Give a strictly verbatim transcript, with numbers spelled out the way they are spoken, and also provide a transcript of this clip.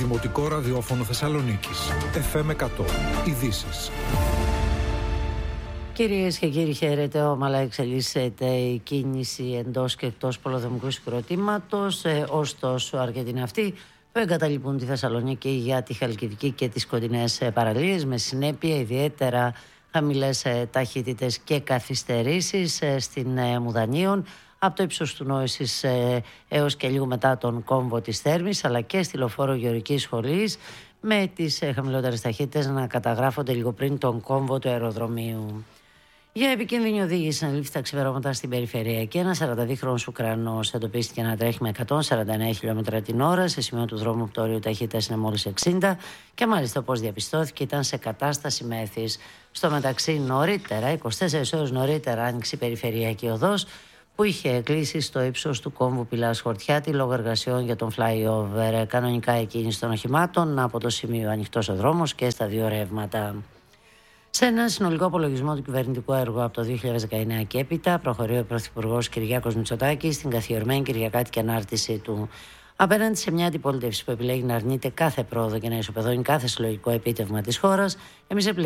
Δημοτικό Ραδιόφωνο Θεσσαλονίκης. εφ εμ εκατό. Ειδήσεις. Κυρίες και κύριοι, χαίρετε. Όμαλα εξελίσσεται η κίνηση εντός και εκτός πολεοδομικού συγκροτήματος. Ε, ωστόσο, αρκετοί είναι αυτοί που εγκαταλείπουν τη Θεσσαλονίκη για τη Χαλκιδική και τις κοντινές παραλίες, με συνέπεια ιδιαίτερα χαμηλές ταχύτητες και καθυστερήσεις στην Μουδανίων, από το ύψος του Νόησης έως και λίγο μετά τον κόμβο της Θέρμης, αλλά και στη λεωφόρο Γεωργικής Σχολής, με τις χαμηλότερες ταχύτητες να καταγράφονται λίγο πριν τον κόμβο του αεροδρομίου. Για επικίνδυνη οδήγηση συνελήφθη τα ξημερώματα στην περιφερειακή. Ένας σαρανταδύχρονος Ουκρανός εντοπίστηκε να τρέχει με εκατόν σαράντα εννέα χιλιόμετρα την ώρα σε σημείο του δρόμου που το όριο ταχύτητας είναι μόλις εξήντα και μάλιστα, όπως διαπιστώθηκε, ήταν σε κατάσταση μέθης. Στο μεταξύ, νωρίτερα, είκοσι τέσσερις ώρες νωρίτερα, άνοιξε η περιφερειακή οδός που είχε κλείσει στο ύψος του κόμβου Πηλάς Χορτιάτη λόγω εργασιών για τον flyover. Κανονικά η κίνηση των οχημάτων από το σημείο ανοιχτός ο δρόμος και στα δύο ρεύματα. Σε ένα συνολικό απολογισμό του κυβερνητικού έργου από το δύο χιλιάδες δεκαεννέα και έπειτα, προχωρεί ο Πρωθυπουργός Κυριάκος Μητσοτάκης στην καθιερωμένη κυριακάτικη ανάρτησή του. Απέναντι σε μια αντιπολίτευση που επιλέγει να αρνείται κάθε πρόοδο και να ισοπεδώνει κάθε συλλογικό επίτευγμα της χώρας, εμείς